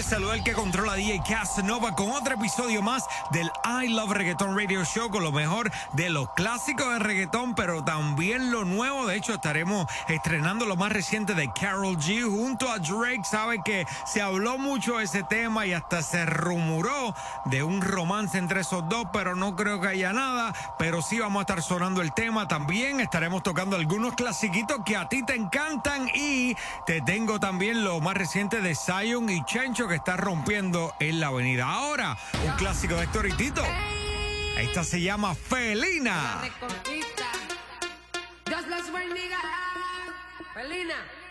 saluda el que controla DJ Casanova con otro episodio más del I Love Reggaeton Radio Show con lo mejor de los clásicos de reggaetón, pero también lo nuevo. De hecho, estaremos estrenando lo más reciente de Karol G junto a Drake. Sabe que se habló mucho de ese tema y hasta se rumoró de un romance entre esos dos, pero no creo que haya nada. Pero sí vamos a estar sonando el tema. También estaremos tocando algunos clasiquitos que a ti te encantan y te tengo también lo más reciente de Zion y Chencho que está rompiendo en la avenida. Ahora, un clásico de Héctor y Tito. Esta se llama Felina. Felina.